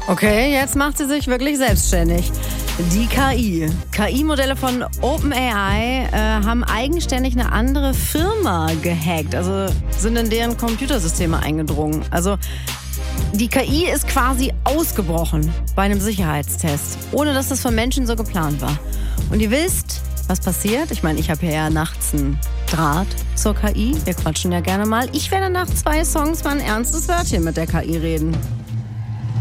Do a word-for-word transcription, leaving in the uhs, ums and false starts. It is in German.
Okay, jetzt macht sie sich wirklich selbstständig. Die K I. K I-Modelle von OpenAI äh, haben eigenständig eine andere Firma gehackt, also sind in deren Computersysteme eingedrungen. Also die K I ist quasi ausgebrochen bei einem Sicherheitstest, ohne dass das von Menschen so geplant war. Und ihr wisst, was passiert? Ich meine, ich habe ja nachts einen Draht zur K I. Wir quatschen ja gerne mal. Ich werde nach zwei Songs mal ein ernstes Wörtchen mit der K I reden.